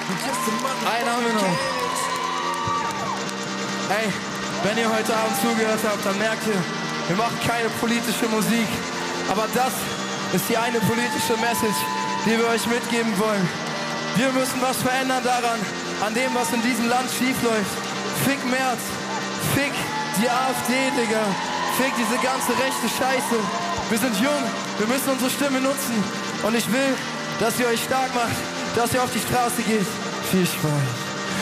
Einen haben wir noch. Ey, wenn ihr heute Abend zugehört habt, dann merkt ihr, wir machen keine politische Musik. Aber das ist die eine politische Message, die wir euch mitgeben wollen. Wir müssen was verändern daran, an dem, was in diesem Land schiefläuft. Fick Merz, fick die AfD, Digga. Fick diese ganze rechte Scheiße. Wir sind jung, wir müssen unsere Stimme nutzen. Und ich will, dass ihr euch stark macht, dass ihr auf die Straße geht. Viel Spaß.